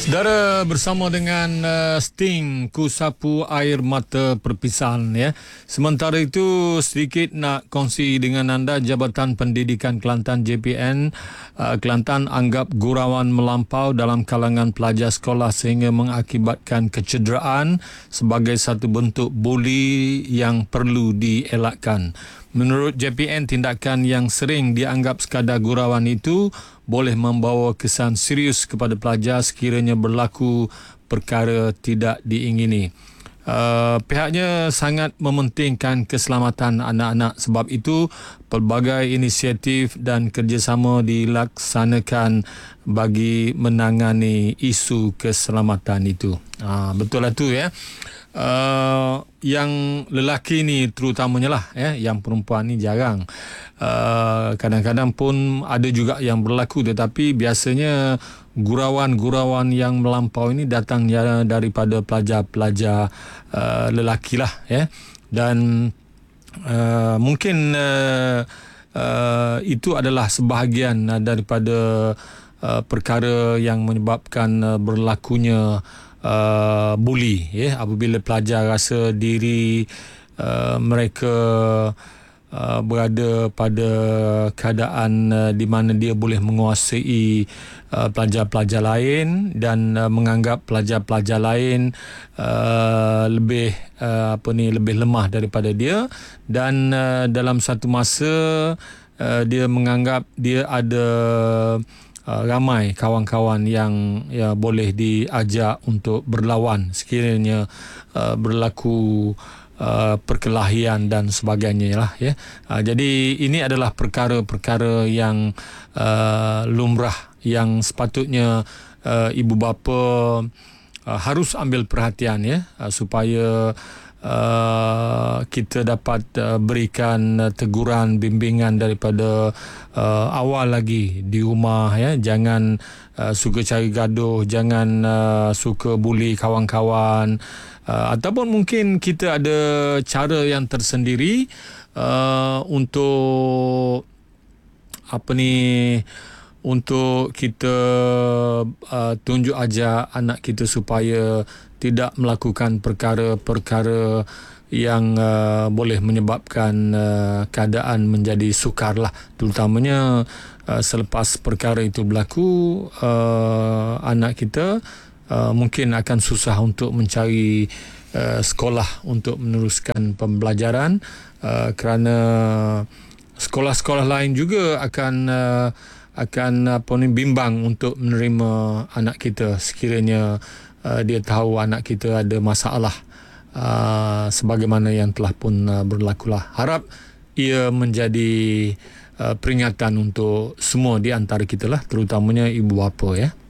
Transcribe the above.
Saudara, bersama dengan Sting, Ku Sapu Air Mata Perpisahan ya. Sementara itu sedikit nak kongsi dengan anda, Jabatan Pendidikan Kelantan JPN Kelantan anggap gurauan melampau dalam kalangan pelajar sekolah sehingga mengakibatkan kecederaan sebagai satu bentuk buli yang perlu dielakkan. Menurut JPN, tindakan yang sering dianggap sekadar gurauan itu boleh membawa kesan serius kepada pelajar sekiranya berlaku perkara tidak diingini. Pihaknya sangat mementingkan keselamatan anak-anak, sebab itu pelbagai inisiatif dan kerjasama dilaksanakan bagi menangani isu keselamatan itu. Betul lah tu ya. Yang lelaki ni terutamanya lah ya, yang perempuan ni jarang. Kadang-kadang pun ada juga yang berlaku, tetapi biasanya gurauan-gurauan yang melampau ini datang daripada pelajar-pelajar lelaki lah ya. Dan mungkin itu adalah sebahagian daripada perkara yang menyebabkan berlakunya buli ya, apabila pelajar rasa diri mereka berada pada keadaan di mana dia boleh menguasai pelajar-pelajar lain dan menganggap pelajar-pelajar lain lebih lebih lemah daripada dia, dan dalam satu masa dia menganggap dia ada ramai kawan-kawan yang boleh diajak untuk berlawan sekiranya berlaku perkelahian dan sebagainya lah ya. Jadi ini adalah perkara-perkara yang lumrah yang sepatutnya ibu bapa harus ambil perhatian ya, supaya kita dapat berikan teguran, bimbingan daripada awal lagi di rumah ya. Jangan suka cari gaduh, jangan suka buli kawan-kawan, ataupun mungkin kita ada cara yang tersendiri untuk untuk kita tunjuk ajar anak kita supaya tidak melakukan perkara-perkara yang boleh menyebabkan keadaan menjadi sukar lah. Terutamanya selepas perkara itu berlaku, anak kita mungkin akan susah untuk mencari sekolah untuk meneruskan pembelajaran, kerana sekolah-sekolah lain juga akan bimbang untuk menerima anak kita sekiranya dia tahu anak kita ada masalah sebagaimana yang telah pun berlakulah. Harap ia menjadi peringatan untuk semua di antara kita lah, terutamanya ibu bapa ya.